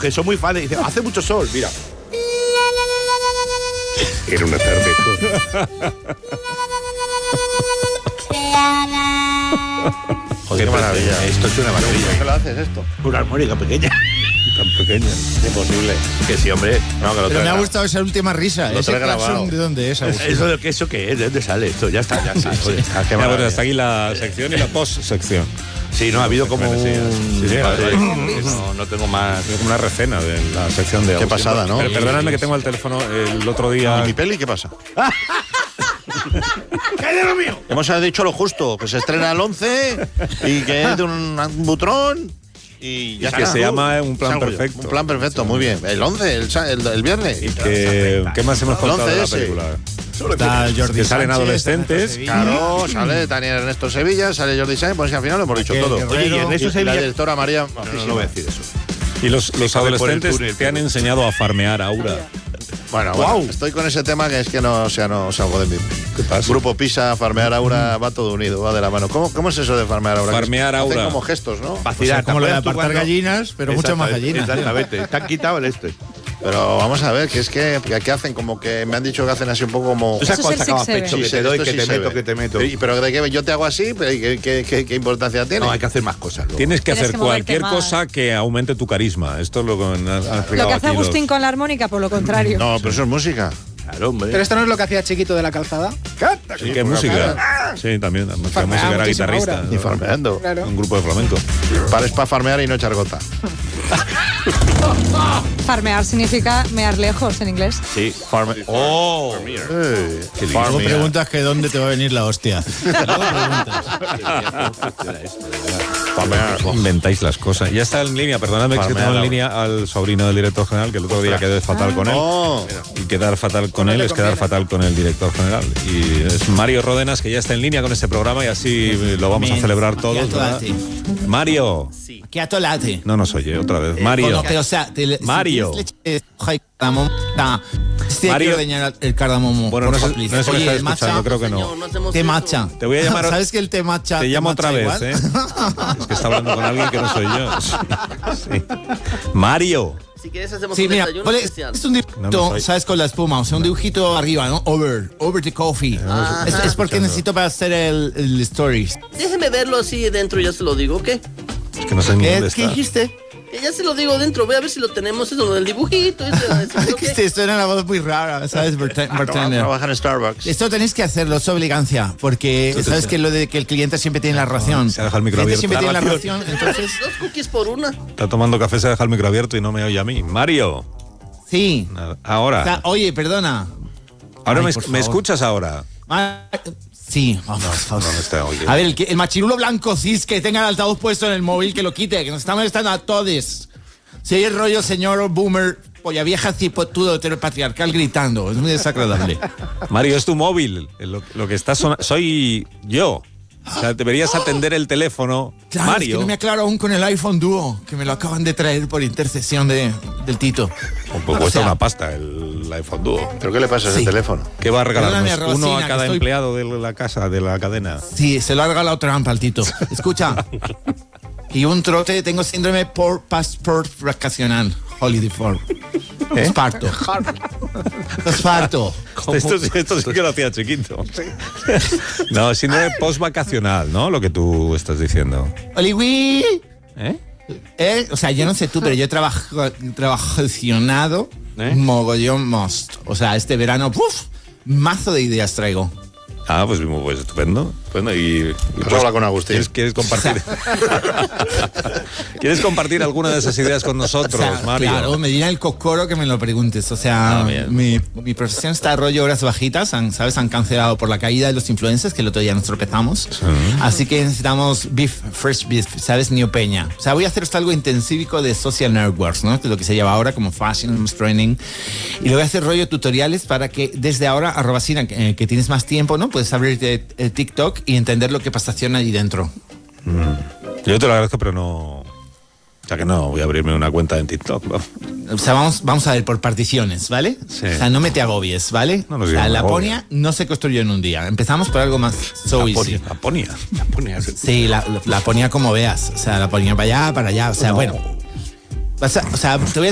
que son muy fans, dicen, hace mucho sol, mira. Era una tarde. Joder, qué maravilla. Esto es una maravilla. ¿Por qué lo haces esto? Una armónica pequeña. Tan pequeña. Imposible. Que sí, hombre. No, que lo Pero me ha trae gustado esa última risa. Lo Ese trae grabado. claxon, ¿de dónde es, Agustín? ¿Eso qué es? ¿De dónde sale esto? Ya está. Joder. Qué Bueno, maravilla. hasta aquí la sección y la post-sección. Sí, no, ha habido como un... Sí, Vale, no tengo más... Es como una recena de la sección de Qué Agustín. pasada, ¿no? Pero perdonadme que tengo el teléfono el otro día. ¿Y mi peli qué pasa? ¿Qué hay de lo mío? Hemos dicho lo justo, que se estrena el 11 y que es de un butrón y ya Que está. se llama Un Plan Salgo yo. Perfecto. Un plan perfecto, muy bien. El 11, el viernes. ¿Qué más hemos contado de la 11S. película? Está Jordi Que salen Sánchez, adolescentes. está Ernesto Sevilla. Claro, sale Daniel Ernesto Sevilla, sale Jordi Sánchez, pues al final lo hemos dicho Raquel todo. Guerrero. Oye, y Ernesto Y Sevilla... la directora María No voy a decir eso. Y los corre por el adolescentes túnel, te han enseñado a farmear, Aura. Bueno, estoy con ese tema que es que no salgo de mí. ¿Qué pasa? Grupo Pisa, farmear Aura, va todo unido, va de la mano. ¿Cómo es eso de farmear Aura? Farmear Hacen Aura. como gestos, ¿no? Vacilar, como lo de ¿te acuerdas tú apartar cuando- gallinas, pero mucho más gallinas. Exactamente. Te han quitado el Pero vamos a ver, que es que hacen como que me han dicho que hacen así un poco como... ¿Tú sabes Eso es cuando el sacabas six pecho? seven. Que te doy, esto que sí te se meto, ve. que te meto. Pero de qué yo te hago así, pero ¿qué importancia tiene? No, hay que hacer más cosas. luego. Tienes que Tienes hacer que moverte cualquier más. cosa que aumente tu carisma. Esto es lo que han explicado Lo que hace aquí los- Agustín con la armónica, por lo contrario. No, pero eso es música. Claro, hombre. Pero esto no es lo que hacía Chiquito de la Calzada. Sí, ¿qué música? Sí, también. La música Farmeaba era muchísimo guitarrista. ahora. Ni farmeando. Claro. Un grupo de flamenco. Es para farmear y no echar gota. Farmear significa mear lejos en inglés. Sí. ¡Oh! Luego preguntas que dónde te va a venir la hostia. Luego preguntas. Inventáis las cosas. Ya está en línea, perdonadme que es que tengo en línea al sobrino del director general, que el otro día quedé fatal con él. Oh, Y quedar fatal con él es quedar fatal con el director general. Y es Mario Ródenas, que ya está en línea con este programa y así lo vamos a celebrar todos, ¿verdad? Mario. ¿Qué atolate? No nos oye otra vez. Mario. Bueno, o sea, Mario. Si tienes leche de soja y cardamomo, sí hay Mario. que ordeñar el cardamomo. Bueno, no sé, porfa, please. no sé si me Oye, está el escuchando, matcha, creo que no. té matcha. Te voy a llamar- ¿Sabes que el té matcha? Te llamo matcha otra vez, igual? ¿eh? Es que está hablando con alguien que no soy yo. Sí. Mario. Si quieres hacemos Sí, un mira, desayuno ponle- especial. es un dibujito, soy. ¿sabes? Con la espuma, o sea, un dibujito arriba, ¿no? Over the coffee. Es porque necesito para hacer el stories. Déjeme verlo así dentro y ya se lo digo, ¿ok? Es que no sé ni dónde ¿Qué está. dijiste? Que ya se lo digo dentro, voy a ver si lo tenemos, eso del dibujito. Es que te suena la voz muy rara, ¿sabes? Bartender. trabaja en Starbucks. Esto tenéis que hacerlo, es obligancia, porque sabes que lo de que el cliente siempre tiene la ración. se ha dejado el micro cliente siempre abierto. tiene la ración, entonces Dos cookies por una. Está tomando café, se deja el micro abierto y no me oye a mí. Mario. sí. Ahora. Oye, perdona. Ahora Ay, me por me favor. escuchas ahora. Sí, vamos. No me está oyendo. A ver, el machirulo blanco cis que tenga el altavoz puesto en el móvil, que lo quite, que nos está molestando a todos. Si hay el rollo señor boomer, polla vieja, cipotudo, heteropatriarcal gritando, es muy desagradable. Mario, es tu móvil. Lo que está sonando. Soy yo. O sea, deberías atender el teléfono. Claro, Mario. es que no me aclaro aún con el iPhone Duo, que me lo acaban de traer por intercesión del Tito. Pues cuesta O sea, una pasta el iPhone Duo. ¿Pero qué le pasa a ese Sí. teléfono? ¿Qué va a regalarnos? Perdóname, Uno Rosina, a cada que estoy- empleado de la casa, de la cadena. Sí, se lo ha regalado trampa al Tito. Escucha. Y un trote, tengo síndrome por passport vacacional. Holiday for. Esparto. Esparto. Esto sí que lo hacía chiquito. No, síndrome post-vacacional, ¿no? Lo que tú estás diciendo. Oliwi. ¿Eh? O sea, yo no sé tú, pero yo he trabajacionado mogollón most. O sea, este verano, ¡puf! Mazo de ideas traigo. Ah, pues estupendo. Bueno, y Pues habla con Agustín. ¿Quieres compartir? ¿Quieres compartir alguna de esas ideas con nosotros, O sea, Mario? claro, me dirá el cocoro que me lo preguntes. O sea, bien. mi profesión está a rollo horas bajitas, ¿sabes? Han cancelado por la caída de los influencers, que el otro día nos tropezamos. Así que necesitamos fresh beef, ¿sabes? New Peña. O sea, voy a hacer algo intensívico de social networks, ¿no? Que es lo que se lleva ahora como fashion training. Y lo voy a hacer rollo tutoriales para que desde ahora, @Sina, que tienes más tiempo, ¿no? Puedes abrir TikTok y entender lo que pasación allí dentro. Yo te lo agradezco, pero no... O sea que no voy a abrirme una cuenta en TikTok. ¿No? O sea, vamos a ver por particiones, ¿vale? Sí. O sea, no me te agobies, ¿vale? No nos o sea, digas Laponia no se construyó en un día. Empezamos por algo más easy. Laponia. Sí, la ponía como veas. O sea, la ponía para allá. O sea, bueno. O sea, te voy a